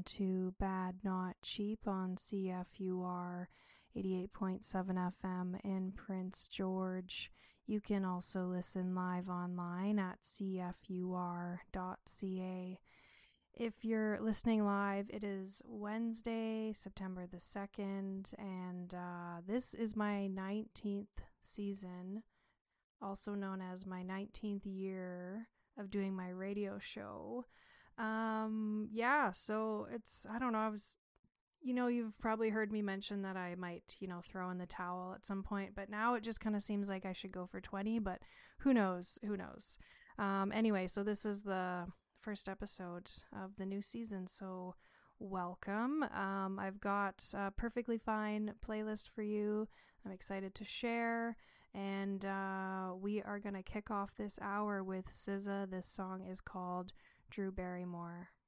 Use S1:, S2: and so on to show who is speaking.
S1: to Bad Not Cheap on CFUR 88.7 FM in Prince George. You can also listen live online at cfur.ca. If you're listening live, it is Wednesday, September the 2nd, and this is my 19th season, also known as my 19th year of doing my radio show. So it's, I don't know, you've probably heard me mention that I might, throw in the towel at some point, but now it just kind of seems like I should go for 20, but who knows? Anyway, so this is the first episode of the new season, so welcome. I've got a perfectly fine playlist for you. I'm excited to share, and we are going to kick off this hour with SZA. This song is called Drew Barrymore.